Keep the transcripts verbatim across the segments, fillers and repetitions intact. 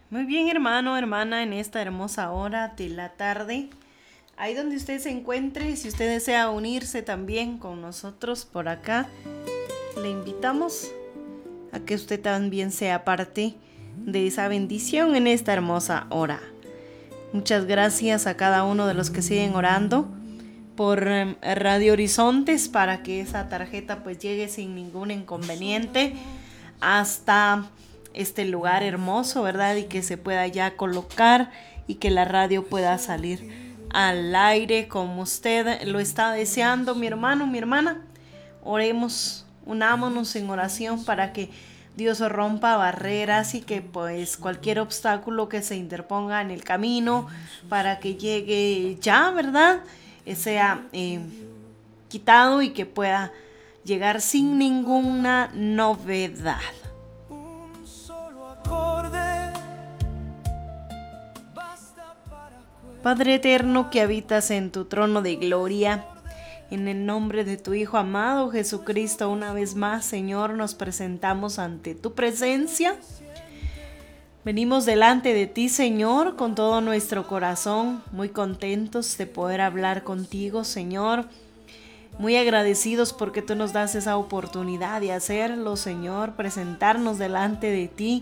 Muy bien, hermano, hermana, en esta hermosa hora de la tarde, ahí donde usted se encuentre, si usted desea unirse también con nosotros por acá, le invitamos a que usted también sea parte de esa bendición en esta hermosa hora. Muchas gracias a cada uno de los que siguen orando por eh, Radio Horizontes para que esa tarjeta pues llegue sin ningún inconveniente hasta este lugar hermoso, ¿verdad? Y que se pueda ya colocar y que la radio pueda salir al aire como usted lo está deseando, mi hermano, mi hermana. Oremos, unámonos en oración para que Dios rompa barreras y que pues cualquier obstáculo que se interponga en el camino para que llegue ya, ¿verdad? Sea eh, quitado y que pueda llegar sin ninguna novedad. Padre eterno que habitas en tu trono de gloria, en el nombre de tu Hijo amado Jesucristo, una vez más, Señor, nos presentamos ante tu presencia. Venimos delante de ti, Señor, con todo nuestro corazón, muy contentos de poder hablar contigo, Señor. Muy agradecidos porque tú nos das esa oportunidad de hacerlo, Señor, presentarnos delante de ti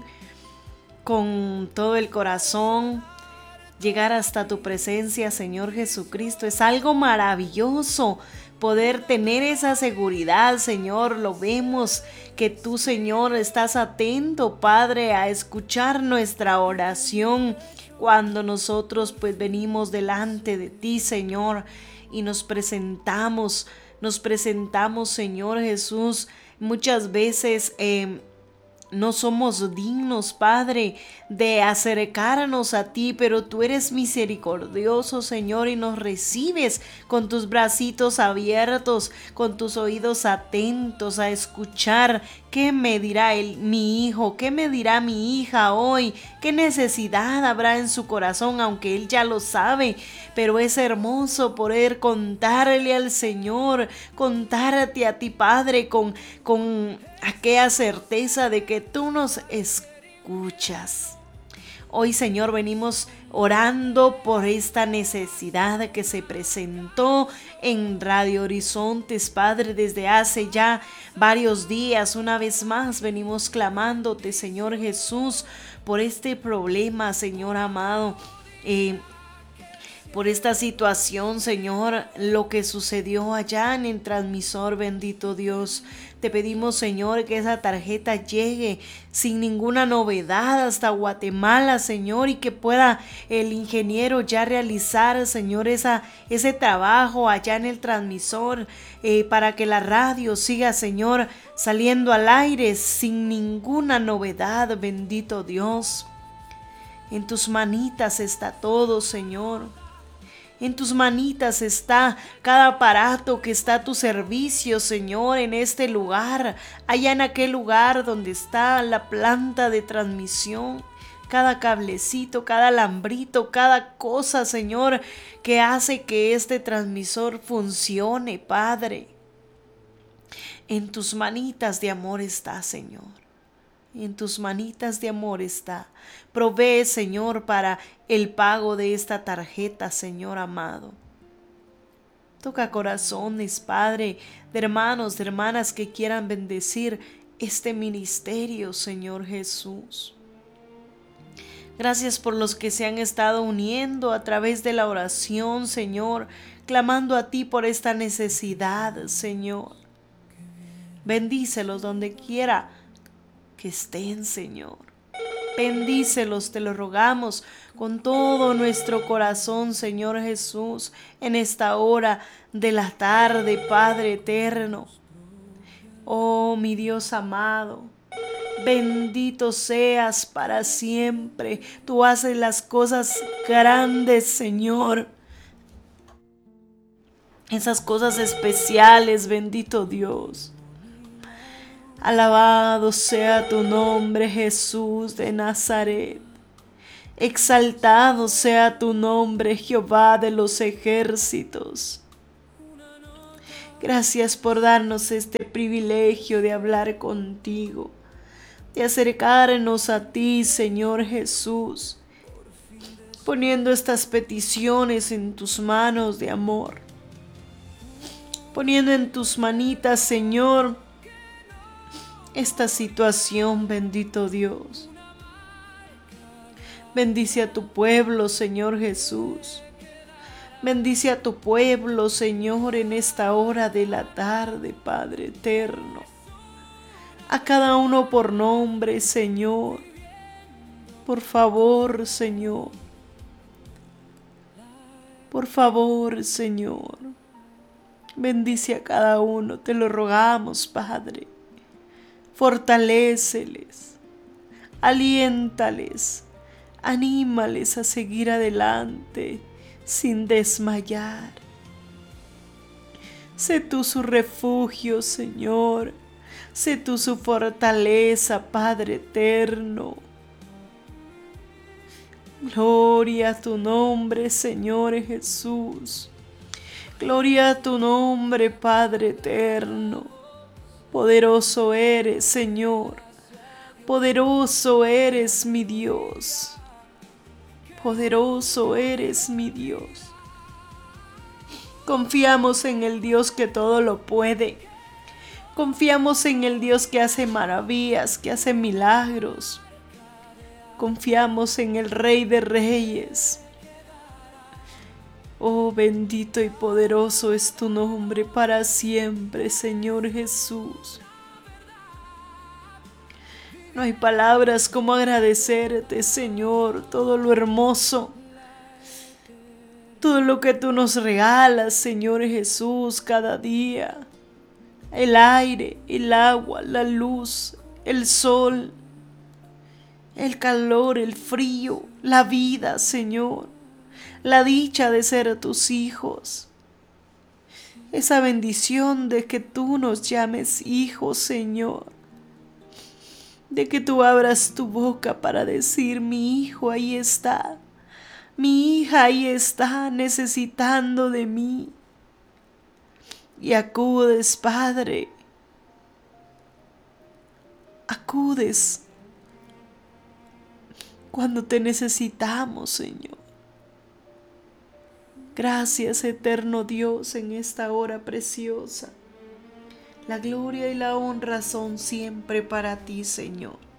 con todo el corazón. Llegar hasta tu presencia, Señor Jesucristo, es algo maravilloso poder tener esa seguridad, Señor. Lo vemos que tú, Señor, estás atento, Padre, a escuchar nuestra oración cuando nosotros pues venimos delante de ti, Señor, y nos presentamos, nos presentamos, Señor Jesús, muchas veces eh, no somos dignos, Padre, de acercarnos a ti, pero tú eres misericordioso, Señor, y nos recibes con tus bracitos abiertos, con tus oídos atentos a escuchar qué me dirá el, mi hijo, qué me dirá mi hija hoy, qué necesidad habrá en su corazón, aunque él ya lo sabe, pero es hermoso poder contarle al Señor, contarte a ti, Padre, con, con aquella certeza de que tú nos escuchas. Hoy, Señor, venimos orando por esta necesidad que se presentó en Radio Horizontes, Padre, desde hace ya varios días. Una vez más venimos clamándote, Señor Jesús, por este problema, Señor amado, eh, por esta situación, Señor, lo que sucedió allá en el transmisor, bendito Dios. Te pedimos, Señor, que esa tarjeta llegue sin ninguna novedad hasta Guatemala, Señor, y que pueda el ingeniero ya realizar, Señor, esa, ese trabajo allá en el transmisor, eh, para que la radio siga, Señor, saliendo al aire sin ninguna novedad, bendito Dios. En tus manitas está todo, Señor. En tus manitas está cada aparato que está a tu servicio, Señor, en este lugar, allá en aquel lugar donde está la planta de transmisión. Cada cablecito, cada alambrito, cada cosa, Señor, que hace que este transmisor funcione, Padre. En tus manitas de amor está, Señor. En tus manitas de amor está. Provee, Señor, para el pago de esta tarjeta, Señor amado. Toca corazones, Padre, de hermanos, de hermanas que quieran bendecir este ministerio, Señor Jesús. Gracias por los que se han estado uniendo a través de la oración, Señor, clamando a ti por esta necesidad, Señor. Bendícelos donde quiera que estén, Señor. Bendícelos, te lo rogamos con todo nuestro corazón, Señor Jesús, en esta hora de la tarde, Padre eterno. Oh, mi Dios amado, bendito seas para siempre. Tú haces las cosas grandes, Señor. Esas cosas especiales, bendito Dios. Alabado sea tu nombre, Jesús de Nazaret. Exaltado sea tu nombre, Jehová de los ejércitos. Gracias por darnos este privilegio de hablar contigo, de acercarnos a ti, Señor Jesús, poniendo estas peticiones en tus manos de amor, poniendo en tus manitas, Señor, esta situación, bendito Dios. Bendice a tu pueblo, Señor Jesús. Bendice a tu pueblo, Señor, en esta hora de la tarde, Padre eterno. A cada uno por nombre, Señor. Por favor, Señor. Por favor, Señor. Bendice a cada uno, te lo rogamos, Padre. Fortaléceles, aliéntales, anímales a seguir adelante sin desmayar. Sé tú su refugio, Señor. Sé tú su fortaleza, Padre eterno. Gloria a tu nombre, Señor Jesús. Gloria a tu nombre, Padre eterno. Poderoso eres, Señor. Poderoso eres, mi Dios. Poderoso eres, mi Dios. Confiamos en el Dios que todo lo puede. Confiamos en el Dios que hace maravillas, que hace milagros. Confiamos en el Rey de Reyes. Oh, bendito y poderoso es tu nombre para siempre, Señor Jesús. No hay palabras como agradecerte, Señor, todo lo hermoso, todo lo que tú nos regalas, Señor Jesús, cada día. El aire, el agua, la luz, el sol, el calor, el frío, la vida, Señor, la dicha de ser tus hijos, esa bendición de que tú nos llames hijos, Señor, de que tú abras tu boca para decir: mi hijo ahí está, mi hija ahí está necesitando de mí, y acudes, Padre, acudes cuando te necesitamos, Señor. Gracias, eterno Dios, en esta hora preciosa. La gloria y la honra son siempre para ti, Señor.